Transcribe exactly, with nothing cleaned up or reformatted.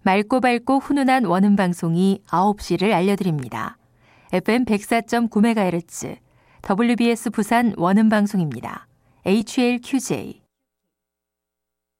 맑고 밝고 훈훈한 원음 방송이 아홉 시를 알려드립니다. 에프엠 백사 점 구 메가헤르츠 더블유비에스 부산 원음 방송입니다. 에이치엘큐제이